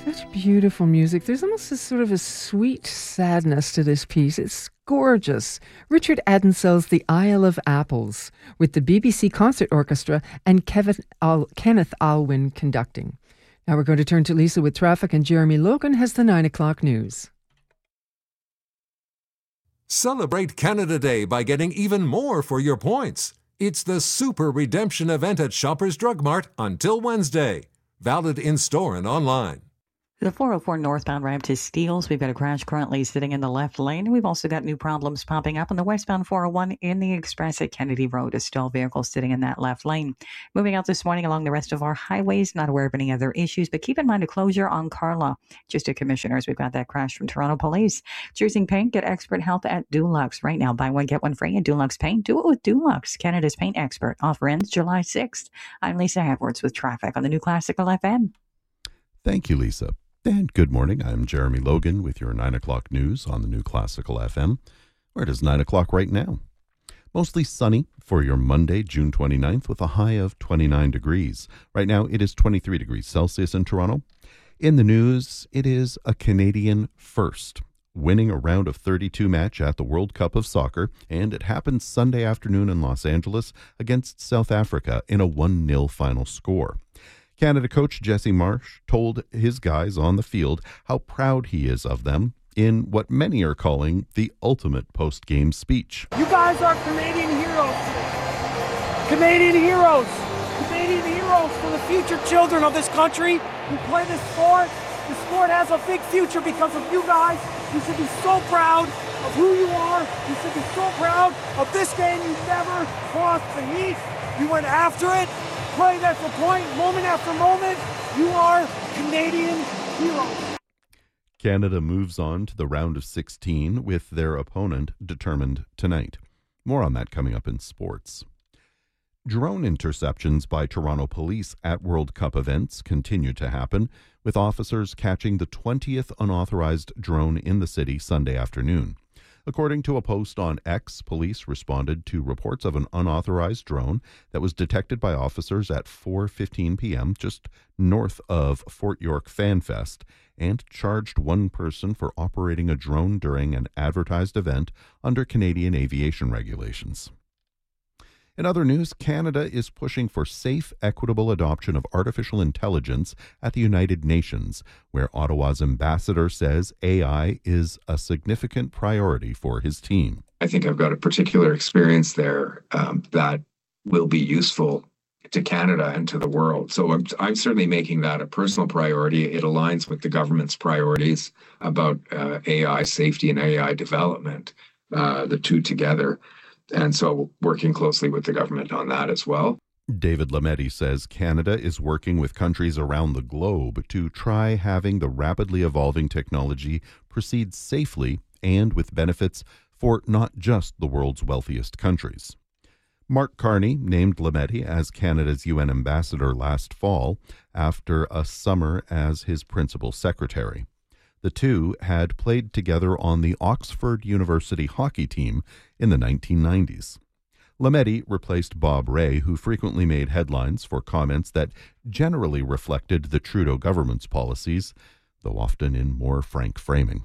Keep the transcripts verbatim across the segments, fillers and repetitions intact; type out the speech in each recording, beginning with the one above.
Such beautiful music. There's almost a sort of a sweet sadness to this piece. It's gorgeous. Richard Addinsell's The Isle of Apples with the B B C Concert Orchestra and Kevin Al- Kenneth Alwyn conducting. Now we're going to turn to Lisa with traffic, and Jeremy Logan has the nine o'clock news. Celebrate Canada Day by getting even more for your points. It's the Super Redemption event at Shoppers Drug Mart until Wednesday. Valid in-store and online. The four oh four northbound ramp to Steeles, we've got a crash currently sitting in the left lane. We've also got new problems popping up on the westbound four oh one in the Express at Kennedy Road. A stalled vehicle sitting in that left lane. Moving out this morning along the rest of our highways, not aware of any other issues, but keep in mind a closure on Carla. Just at Commissioners, we've got that crash from Toronto Police. Choosing paint, get expert help at Dulux. Right now, buy one, get one free at Dulux Paint. Do it with Dulux, Canada's paint expert. Offer ends July sixth. I'm Lisa Edwards with traffic on the New Classical F M. Thank you, Lisa. And good morning. I'm Jeremy Logan with your nine o'clock news on the New Classical F M, where it is nine o'clock right now. Mostly sunny for your Monday, June twenty-ninth, with a high of twenty-nine degrees. Right now, it is twenty-three degrees Celsius in Toronto. In the news, it is a Canadian first, winning a round of thirty-two match at the World Cup of Soccer, and it happened Sunday afternoon in Los Angeles against South Africa in a one nil final score. Canada coach Jesse Marsh told his guys on the field how proud he is of them in what many are calling the ultimate post-game speech. You guys are Canadian heroes. Canadian heroes. Canadian heroes for the future children of this country who play this sport. The sport has a big future because of you guys. You should be so proud of who you are. You should be so proud of this game. You never crossed the heat. You went after it. Played at the point, moment after moment. You are Canadian heroes. Canada moves on to the round of sixteen with their opponent determined tonight. More on that coming up in sports. Drone interceptions by Toronto police at World Cup events continue to happen, with officers catching the twentieth unauthorized drone in the city Sunday afternoon. According to a post on X, police responded to reports of an unauthorized drone that was detected by officers at four fifteen p.m. just north of Fort York Fan Fest and charged one person for operating a drone during an advertised event under Canadian aviation regulations. In other news, Canada is pushing for safe, equitable adoption of artificial intelligence at the United Nations, where Ottawa's ambassador says A I is a significant priority for his team. I think I've got a particular experience there um, that will be useful to Canada and to the world. So I'm, I'm certainly making that a personal priority. It aligns with the government's priorities about uh, A I safety and A I development, uh, the two together. And so working closely with the government on that as well. David Lametti says Canada is working with countries around the globe to try having the rapidly evolving technology proceed safely and with benefits for not just the world's wealthiest countries. Mark Carney named Lametti as Canada's U N ambassador last fall after a summer as his principal secretary. The two had played together on the Oxford University hockey team in the nineteen nineties. Lametti replaced Bob Rae, who frequently made headlines for comments that generally reflected the Trudeau government's policies, though often in more frank framing.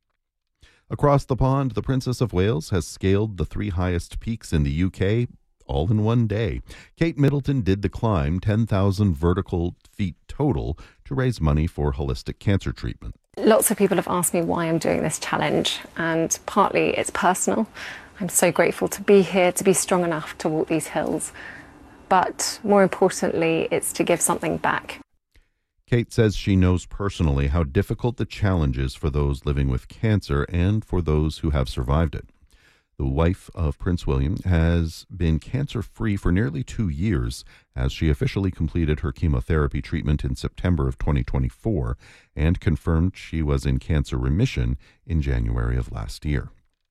Across the pond, the Princess of Wales has scaled the three highest peaks in the U K all in one day. Kate Middleton did the climb, ten thousand vertical feet total, to raise money for holistic cancer treatment. Lots of people have asked me why I'm doing this challenge, and partly it's personal. I'm so grateful to be here, to be strong enough to walk these hills. But more importantly, it's to give something back. Kate says she knows personally how difficult the challenge is for those living with cancer and for those who have survived it. The wife of Prince William has been cancer-free for nearly two years as she officially completed her chemotherapy treatment in September of twenty twenty-four and confirmed she was in cancer remission in January of last year.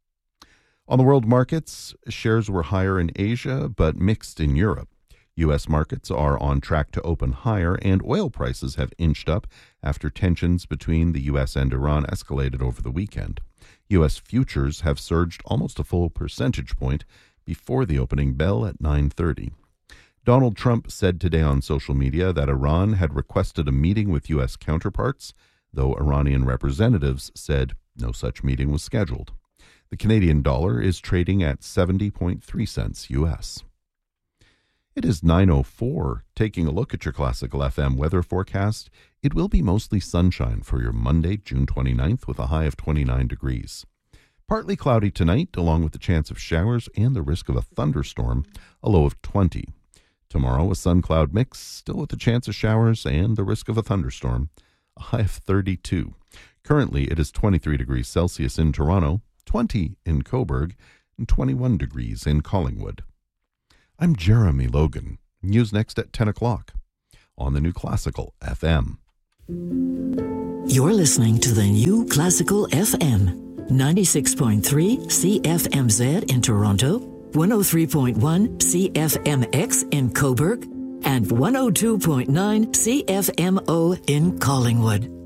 On the world markets, shares were higher in Asia but mixed in Europe. U S markets are on track to open higher, and oil prices have inched up after tensions between the U S and Iran escalated over the weekend. U S futures have surged almost a full percentage point before the opening bell at nine thirty. Donald Trump said today on social media that Iran had requested a meeting with U S counterparts. though Iranian representatives said no such meeting was scheduled. The Canadian dollar is trading at seventy point three cents U S. It is nine oh four. Taking a look at your Classical F M weather forecast, it will be mostly sunshine for your Monday, June twenty-ninth, with a high of twenty-nine degrees. Partly cloudy tonight, along with the chance of showers and the risk of a thunderstorm, a low of twenty. Tomorrow, a sun-cloud mix, still with the chance of showers and the risk of a thunderstorm, a high of thirty-two. Currently, it is twenty-three degrees Celsius in Toronto, twenty in Cobourg, and twenty-one degrees in Collingwood. I'm Jeremy Logan. News next at ten o'clock on the New Classical F M. You're listening to the New Classical F M, ninety-six point three C F M Z in Toronto, one oh three point one C F M X in Cobourg, and one oh two point nine C F M O in Collingwood.